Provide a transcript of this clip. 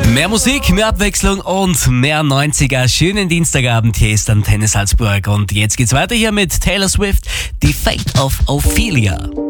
Mehr Musik, mehr Abwechslung und mehr 90er. Schönen Dienstagabend, hier ist Antenne Salzburg. Und jetzt geht's weiter hier mit Taylor Swift, The Fate of Ophelia.